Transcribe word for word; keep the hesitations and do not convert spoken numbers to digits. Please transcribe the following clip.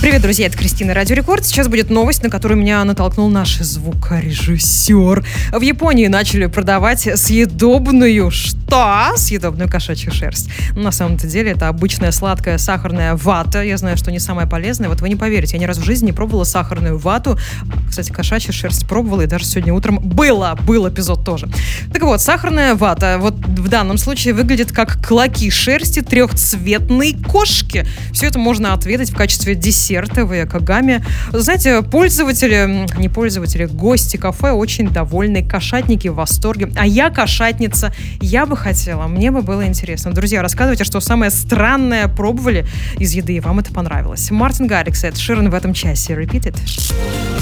Привет, друзья, это Кристина, Радио Рекорд. Сейчас будет новость, на которую меня натолкнул наш звукорежиссер. В Японии начали продавать съедобную, что? Съедобную кошачью шерсть. Но на самом-то деле это обычная сладкая сахарная вата. Я знаю, что не самая полезная. Вот вы не поверите, я ни разу в жизни не пробовала сахарную вату. Кстати, кошачью шерсть пробовала, и даже сегодня утром было, был эпизод тоже. Так вот, сахарная вата вот в данном случае выглядит как клоки шерсти трехцветной кошки. Все это можно отведать в качестве десерта в Якогаме. Знаете, пользователи, не пользователи, гости кафе очень довольны, кошатники в восторге. А я кошатница, я бы хотела, мне бы было интересно. Друзья, рассказывайте, что самое странное пробовали из еды, и вам это понравилось. Мартин Гаррикс, Эд Ширан в этом часе. Repeat it.